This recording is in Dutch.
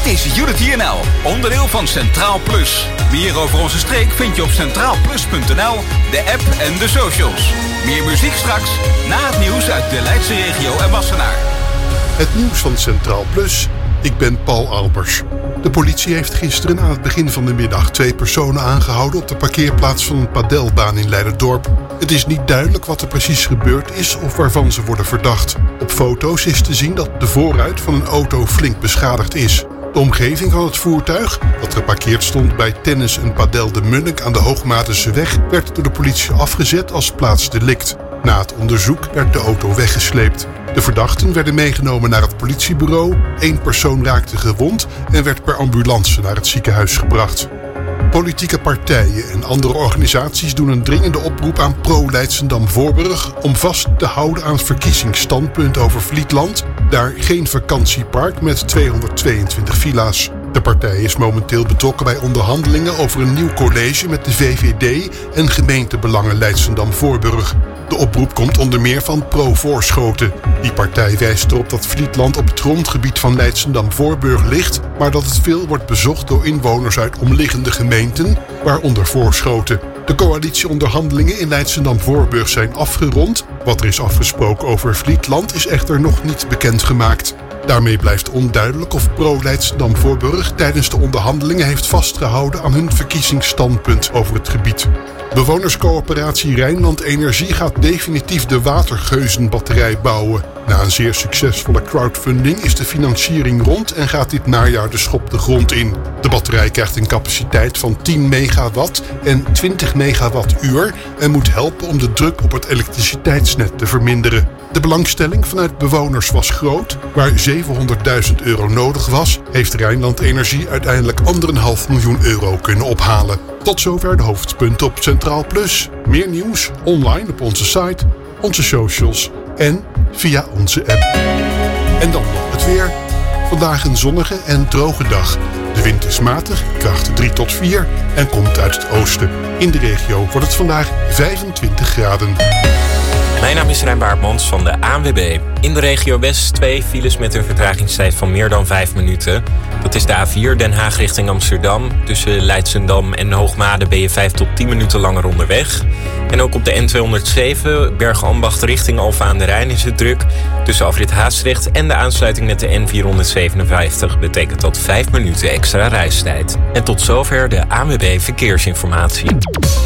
is Unity NL, onderdeel van Centraal Plus. Meer over onze streek vind je op centraalplus.nl, de app en de socials. Meer muziek straks, na het nieuws uit de Leidse regio en Wassenaar. Het nieuws van Centraal Plus. Ik ben Paul Albers. De politie heeft gisteren aan het begin van de middag 2 personen aangehouden op de parkeerplaats van een padelbaan in Leiderdorp. Het is niet duidelijk wat er precies gebeurd is of waarvan ze worden verdacht. Op foto's is te zien dat de voorruit van een auto flink beschadigd is. De omgeving van het voertuig, dat geparkeerd stond bij Tennis en Padel de Munnik aan de Hoogmatense weg, werd door de politie afgezet als plaatsdelict. Na het onderzoek werd de auto weggesleept. De verdachten werden meegenomen naar het politiebureau. 1 persoon raakte gewond en werd per ambulance naar het ziekenhuis gebracht. Politieke partijen en andere organisaties doen een dringende oproep aan pro-Leidschendam-Voorburg om vast te houden aan het verkiezingsstandpunt over Vlietland, daar geen vakantiepark met 222 villa's. De partij is momenteel betrokken bij onderhandelingen over een nieuw college met de VVD en gemeentebelangen Leidschendam-Voorburg. De oproep komt onder meer van Pro-Voorschoten. Die partij wijst erop dat Vlietland op het grondgebied van Leidschendam-Voorburg ligt, maar dat het veel wordt bezocht door inwoners uit omliggende gemeenten, waaronder Voorschoten. De coalitieonderhandelingen in Leidschendam-Voorburg zijn afgerond. Wat er is afgesproken over Vlietland is echter nog niet bekendgemaakt. Daarmee blijft onduidelijk of pro-Leidschendam-Voorburg tijdens de onderhandelingen heeft vastgehouden aan hun verkiezingsstandpunt over het gebied. Bewonerscoöperatie Rijnland Energie gaat definitief de Watergeuzenbatterij bouwen. Na een zeer succesvolle crowdfunding is de financiering rond en gaat dit najaar de schop de grond in. De batterij krijgt een capaciteit van 10 megawatt en 20 megawattuur en moet helpen om de druk op het elektriciteitsnet te verminderen. De belangstelling vanuit bewoners was groot. Waar €700.000 nodig was, heeft Rijnland Energie uiteindelijk €1,5 miljoen kunnen ophalen. Tot zover de hoofdpunten op Centraal Plus. Meer nieuws online op onze site, onze socials en via onze app. En dan nog het weer. Vandaag een zonnige en droge dag. De wind is matig, kracht 3 tot 4 en komt uit het oosten. In de regio wordt het vandaag 25 graden. Mijn naam is Rijn Baartmans van de ANWB. In de regio West 2 files met een vertragingstijd van meer dan 5 minuten. Dat is de A4 Den Haag richting Amsterdam. Tussen Leidschendam en Hoogmade ben je 5 tot 10 minuten langer onderweg. En ook op de N207 Bergambacht richting Alphen aan de Rijn is het druk. Tussen afrit Haastrecht en de aansluiting met de N457 betekent dat 5 minuten extra reistijd. En tot zover de ANWB Verkeersinformatie.